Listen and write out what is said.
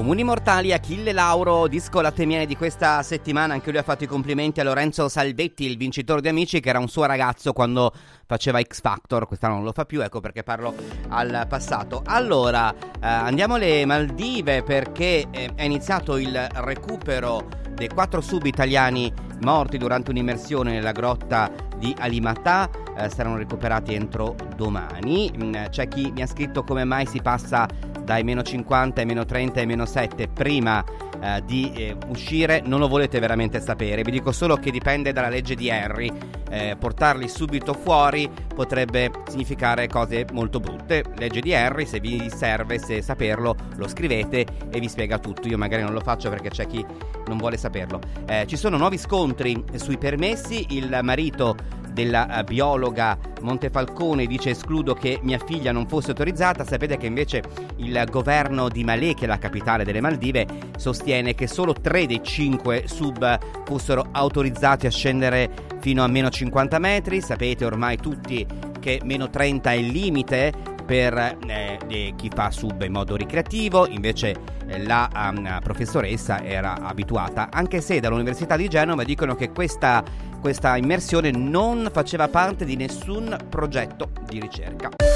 Comuni mortali, Achille Lauro, disco latte miele di questa settimana. Anche lui ha fatto i complimenti a Lorenzo Salvetti, il vincitore di Amici, che era un suo ragazzo quando faceva X Factor. Quest'anno non lo fa più, ecco perché parlo al passato. Allora, andiamo alle Maldive, perché è iniziato il recupero dei 4 sub italiani morti durante un'immersione nella grotta di Alimatà. Saranno recuperati entro domani. C'è chi mi ha scritto come mai si passa dai meno 50 ai meno 30 ai meno 7 prima di uscire. Non lo volete veramente sapere, vi dico solo che dipende dalla legge di Henry. Portarli subito fuori potrebbe significare cose molto brutte. Legge di Henry, se vi serve, se saperlo, lo scrivete e vi spiega tutto. Io magari non lo faccio perché c'è chi non vuole saperlo. Ci sono nuovi scontri sui permessi. Il marito della biologa Montefalcone dice: escludo che mia figlia non fosse autorizzata. Sapete che invece il governo di Malé, che è la capitale delle Maldive, sostiene che solo 3 dei 5 sub fossero autorizzati a scendere fino a meno 50 metri. Sapete ormai tutti che meno 30 è il limite per chi fa sub in modo ricreativo. Invece la professoressa era abituata, anche se dall'Università di Genova dicono che questa immersione non faceva parte di nessun progetto di ricerca.